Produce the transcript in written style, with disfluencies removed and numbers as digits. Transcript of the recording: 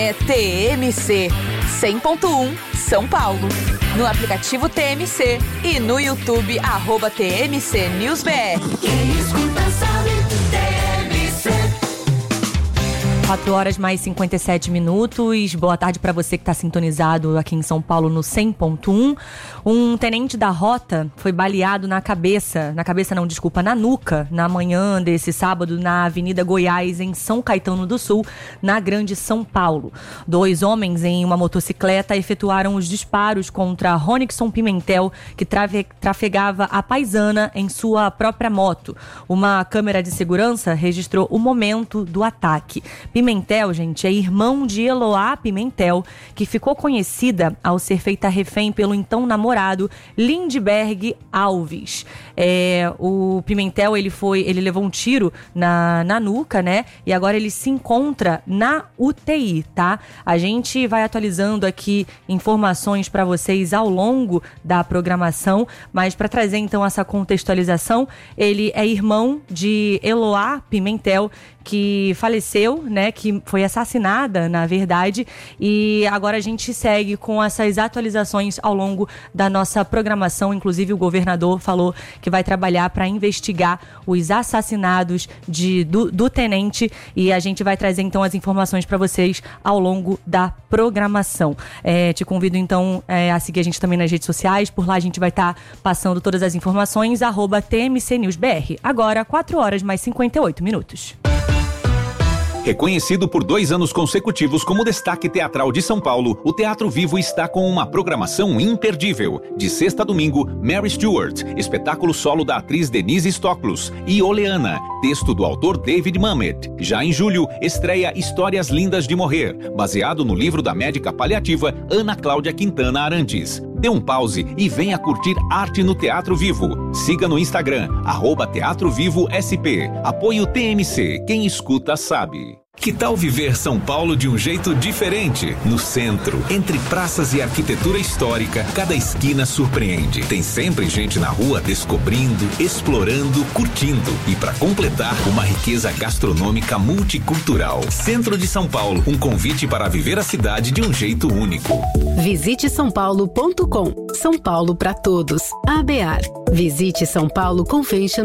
É TMC 100.1 São Paulo. No aplicativo TMC e no YouTube, @TMC News BR. Quem escuta sabe, TMC. 4 horas mais 57 minutos. Boa tarde para você que está sintonizado aqui em São Paulo no 100.1. Um tenente da rota foi baleado na nuca, na manhã desse sábado na Avenida Goiás, em São Caetano do Sul, na Grande São Paulo. 2 homens em uma motocicleta efetuaram os disparos contra Ronixon Pimentel, que trafegava a paisana em sua própria moto. Uma câmera de segurança registrou o momento do ataque. Pimentel, gente, é irmão de Eloá Pimentel, que ficou conhecida ao ser feita refém pelo então namorado Lindbergh Alves. O Pimentel, ele levou um tiro na nuca, né? E agora ele se encontra na UTI, tá? A gente vai atualizando aqui informações para vocês ao longo da programação, mas para trazer então essa contextualização, ele é irmão de Eloá Pimentel, que faleceu, né, que foi assassinada, na verdade, e agora a gente segue com essas atualizações ao longo da nossa programação. Inclusive o governador falou que vai trabalhar para investigar os assassinados do tenente, e a gente vai trazer então as informações para vocês ao longo da programação. Te convido então a seguir a gente também nas redes sociais. Por lá a gente vai estar passando todas as informações, @TMC News BR. Agora 4 horas mais 58 minutos. Reconhecido por 2 anos consecutivos como destaque teatral de São Paulo, o Teatro Vivo está com uma programação imperdível. De sexta a domingo, Mary Stuart, espetáculo solo da atriz Denise Stoklos, e Oleana, texto do autor David Mamet. Já em julho, estreia Histórias Lindas de Morrer, baseado no livro da médica paliativa Ana Cláudia Quintana Arantes. Dê um pause e venha curtir arte no Teatro Vivo. Siga no Instagram, @Teatro Vivo SP. Apoie o TMC, quem escuta sabe. Que tal viver São Paulo de um jeito diferente? No centro, entre praças e arquitetura histórica, cada esquina surpreende. Tem sempre gente na rua descobrindo, explorando, curtindo. E para completar, uma riqueza gastronômica multicultural. Centro de São Paulo, um convite para viver a cidade de um jeito único. Visite sãopaulo.com. São Paulo para todos. ABAR. Visite São Paulo Convention